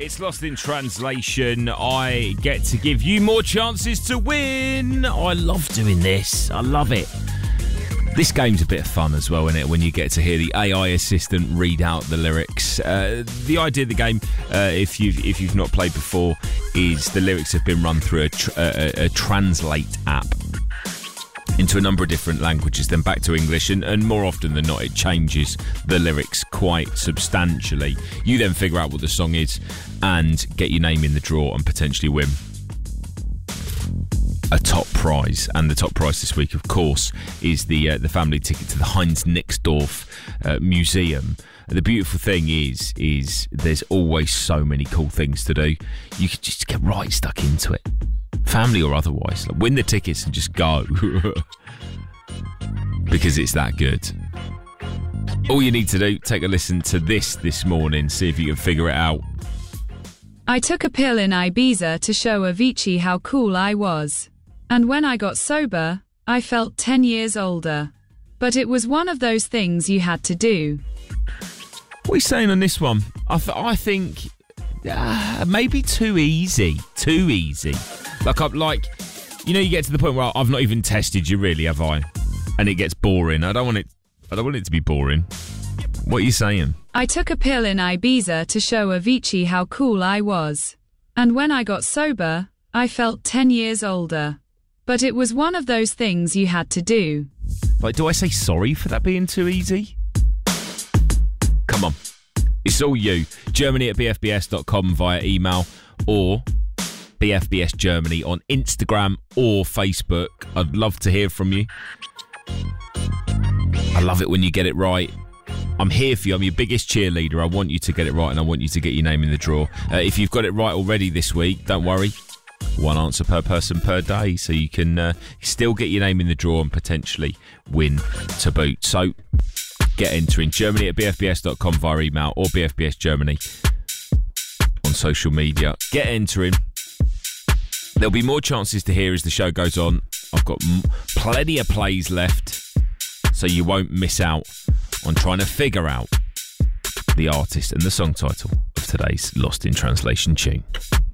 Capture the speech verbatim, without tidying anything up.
It's Lost in Translation. I get to give you more chances to win. I love doing this. I love it. This game's a bit of fun as well, isn't it? When you get to hear the A I assistant read out the lyrics. Uh, the idea of the game, uh, if you've if you've not played before, is the lyrics have been run through a, tr- a, a Translate app into a number of different languages, then back to English, and, and more often than not, it changes the lyrics quite substantially. You then figure out what the song is and get your name in the draw and potentially win a top prize. And the top prize this week, of course, is the uh, the family ticket to the Heinz Nixdorf uh, Museum. The beautiful thing is, is there's always so many cool things to do. You can just get right stuck into it, family or otherwise. Like, win the tickets and just go, because it's that good. All you need to do, take a listen to this this morning, see if you can figure it out. I took a pill in Ibiza to show Avicii how cool I was. And when I got sober, I felt ten years older. But it was one of those things you had to do. What are you saying on this one? I, th- I think uh, maybe too easy. Too easy. Like, I'm like, you know, you get to the point where I've not even tested you, really, have I? And it gets boring. I don't want it. I don't want it to be boring. What are you saying? I took a pill in Ibiza to show Avicii how cool I was. And when I got sober, I felt ten years older. But it was one of those things you had to do. Like, do I say sorry for that being too easy? Come on. It's all you. Germany at b f b s dot com via email, or B F B S Germany on Instagram or Facebook. I'd love to hear from you. I love it when you get it right. I'm here for you. I'm your biggest cheerleader. I want you to get it right, and I want you to get your name in the draw. Uh, if you've got it right already this week, don't worry. One answer per person per day, so you can uh, still get your name in the draw and potentially win to boot. So get entering. Germany at b f b s dot com via email, or B F B S Germany on social media. Get entering. There'll be more chances to hear as the show goes on. I've got m- plenty of plays left, so you won't miss out on trying to figure out the artist and the song title of today's Lost in Translation tune.